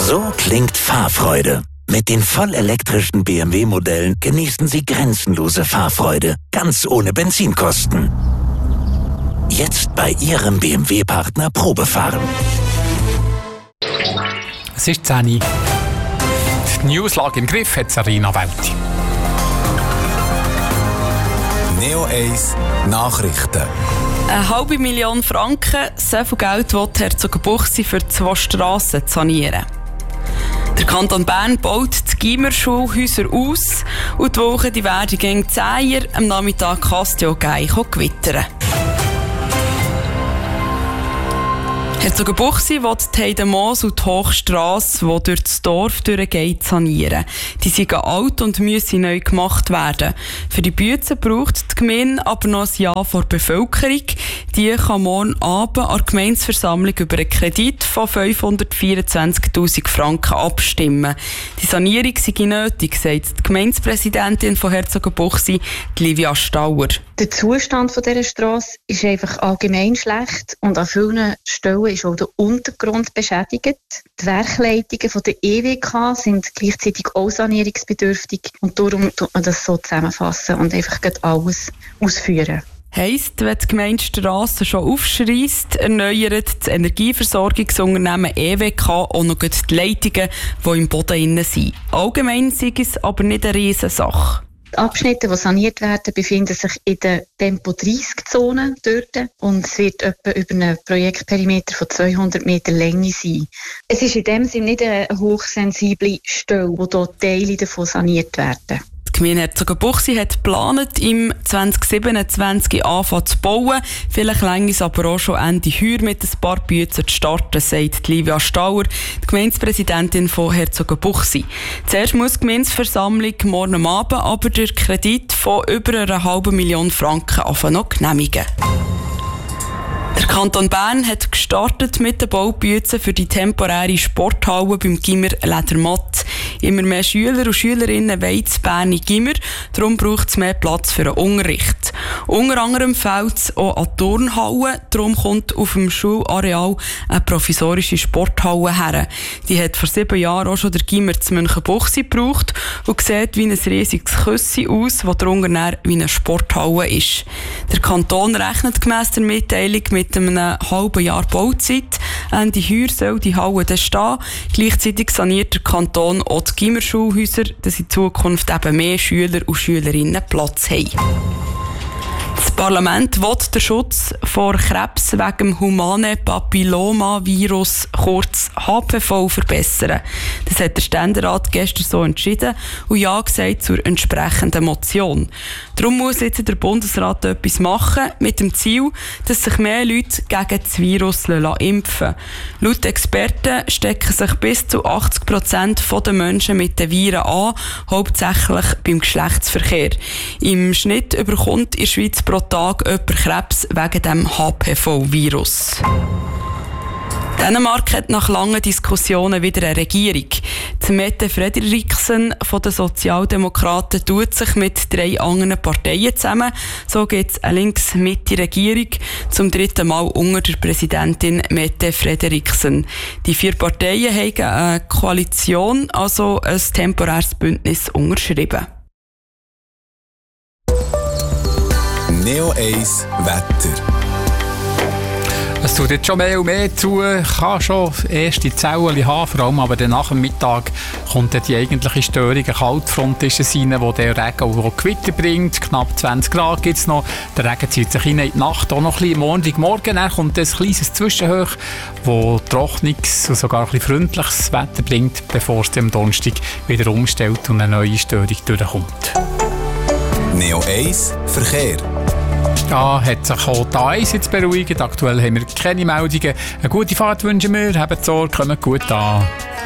So klingt Fahrfreude. Mit den vollelektrischen BMW-Modellen genießen Sie grenzenlose Fahrfreude, ganz ohne Benzinkosten. Jetzt bei Ihrem BMW-Partner Probefahren. Es ist 10 Uhr. Die Newslage im Griff hat Sarina Welti. Neo 1 Nachrichten. 500.000 Franken, so viel Geld will Herzogenbuchsee für 2 Strassen sanieren. Der Kanton Bern baut die Gymnasiumschulhäuser aus und die Woche die werden gegen 10 Uhr am Nachmittag Castio Gei gewittern. Herzogenbuchsee will die Heidemoos und die Hochstrasse, die durch das Dorf durchgeht, sanieren. Die sind alt und müssen neu gemacht werden. Für die Bützen braucht die Gemeinde aber noch ein Ja von der Bevölkerung. Die kann morgen Abend an der Gemeindeversammlung über einen Kredit von 524'000 Franken abstimmen. Die Sanierung sei nötig, sagt die Gemeindepräsidentin von Herzogenbuchsee, Livia Stauer. Der Zustand dieser Strasse ist einfach allgemein schlecht und an vielen Stellen ist auch der Untergrund beschädigt. Die Werkleitungen von der EWK sind gleichzeitig auch sanierungsbedürftig und darum tut man das so zusammenfassen und einfach alles ausführen. Heisst, wenn die Gemeinde Strassen schon aufschreisst, erneuert das Energieversorgungsunternehmen EWK auch noch die Leitungen, die im Boden sind. Allgemein sei es aber nicht eine Riesensache. Die Abschnitte, die saniert werden, befinden sich in der Tempo-30-Zone dort und es wird etwa über einen Projektperimeter von 200 Meter Länge sein. Es ist in dem Sinne nicht eine hochsensible Stelle, wo dort Teile davon saniert werden. Die Gemeinde Herzogenbuchsee hat geplant, im 2027 anfangen zu bauen. Vielleicht länger es aber auch schon Ende Heuer mit ein paar Bützen zu starten, sagt Livia Stauer, die Gemeindepräsidentin von Herzogenbuchsee. Zuerst muss die Gemeindeversammlung morgen Abend aber durch Kredit von über 500.000 Franken noch genehmigen. Der Kanton Bern hat gestartet mit den Baubützen für die temporäre Sporthalle beim Gimmer Ledermatt. Immer mehr Schüler und Schülerinnen wollen das Berner Gimmer, darum braucht es mehr Platz für den Unterricht. Unter anderem fehlt es auch an Turnhallen, darum kommt auf dem Schulareal eine provisorische Sporthalle her. Die hat vor 7 Jahren auch schon der Gimmer zu Münchenbuchsee gebraucht und sieht wie ein riesiges Küssi aus, das darunter wie eine Sporthalle ist. Der Kanton rechnet gemäss der Mitteilung mit einem halben Jahr Bauzeit. Ende Heuer soll die Halle dann stehen. Gleichzeitig saniert der Kanton auch die Gymnasiumschulhäuser, dass in Zukunft eben mehr Schüler und Schülerinnen Platz haben. Das Parlament will den Schutz vor Krebs wegen dem Humane Papilloma-Virus, kurz HPV, verbessern. Das hat der Ständerat gestern so entschieden und Ja gesagt zur entsprechenden Motion. Darum muss jetzt der Bundesrat etwas machen, mit dem Ziel, dass sich mehr Leute gegen das Virus impfen lassen. Laut Experten stecken sich bis zu 80% der Menschen mit den Viren an, hauptsächlich beim Geschlechtsverkehr. Im Schnitt überkommt in der Schweiz pro Tag jemand Krebs wegen dem HPV-Virus. Dänemark hat nach langen Diskussionen wieder eine Regierung. Die Mette Frederiksen von den Sozialdemokraten tut sich mit 3 anderen Parteien zusammen. So gibt es eine Links-Mitte-Regierung zum 3. Mal unter der Präsidentin Mette Frederiksen. Die 4 Parteien haben eine Koalition, also ein temporäres Bündnis, unterschrieben. Neo 1 Wetter. Es tut jetzt schon mehr und mehr zu, kann schon erste Zellen haben, vor allem aber dann nach dem Mittag kommt dann die eigentliche Störung, eine Kaltfront ist es rein, die den Regen auch Gewitter bringt, knapp 20 Grad gibt es noch, der Regen zieht sich in die Nacht auch noch ein bisschen, Montagmorgen dann kommt ein kleines Zwischenhoch, das trockenes und sogar ein bisschen freundliches Wetter bringt, bevor es am Donnerstag wieder umstellt und eine neue Störung durchkommt. Neo 1 Verkehr. Da hat sich auch die A1 jetzt beruhigt. Aktuell haben wir keine Meldungen. Eine gute Fahrt wünschen wir. Habt Sorge, kommt gut an.